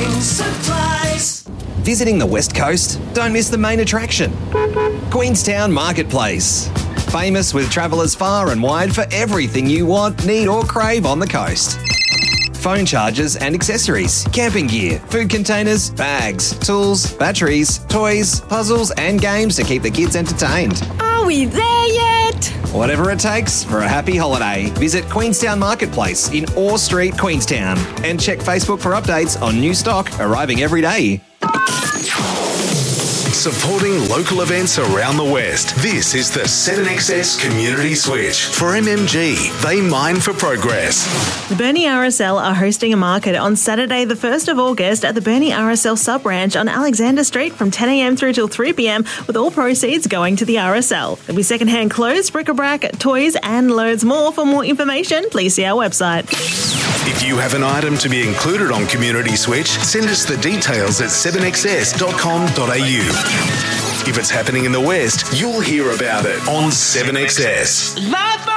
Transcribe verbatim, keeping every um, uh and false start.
Building supplies. Visiting the West Coast? Don't miss the main attraction, Queenstown Marketplace. Famous with travellers far and wide for everything you want, need or crave on the coast. Phone chargers and accessories, camping gear, food containers, bags, tools, batteries, toys, puzzles and games to keep the kids entertained. Are we there yet? Whatever it takes for a happy holiday, visit Queenstown Marketplace in Orr Street, Queenstown, and check Facebook for updates on new stock arriving every day. Supporting local events around the West. This is the seven X S Community Switch. For M M G, they mine for progress. The Burnie R S L are hosting a market on Saturday the first of August at the Burnie R S L sub-branch on Alexander Street from ten a.m. through till three p.m, with all proceeds going to the R S L. There'll be second-hand clothes, bric-a-brac, toys and loads more. For more information, please see our website. If you have an item to be included on Community Switch, send us the details at seven x s dot com dot a u. If it's happening in the West, you'll hear about it on seven X S. Live